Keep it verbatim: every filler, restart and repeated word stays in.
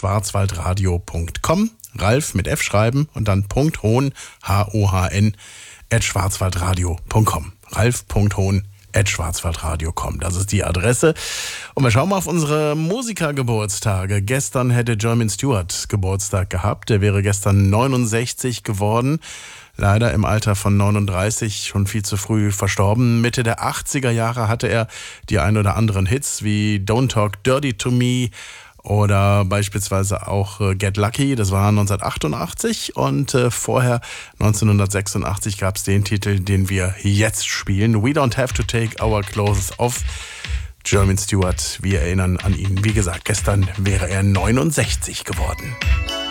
schwarzwaldradio punkt com. Ralf mit F schreiben und dann Punkt Hohn, H O H N, at schwarzwaldradio punkt com. Ralf.hohn at schwarzwaldradio punkt com. Das ist die Adresse. Und wir schauen mal auf unsere Musikergeburtstage. Gestern hätte Jermaine Stewart Geburtstag gehabt. Der wäre gestern neunundsechzig geworden. Leider im Alter von neununddreißig, schon viel zu früh verstorben. Mitte der achtziger Jahre hatte er die ein oder anderen Hits wie Don't Talk Dirty to Me oder beispielsweise auch Get Lucky, das war neunzehnhundertachtundachtzig. Und äh, vorher, neunzehnhundertsechsundachtzig, gab es den Titel, den wir jetzt spielen. We Don't Have to Take Our Clothes Off. Jermaine Stewart, wir erinnern an ihn. Wie gesagt, gestern wäre er neunundsechzig geworden.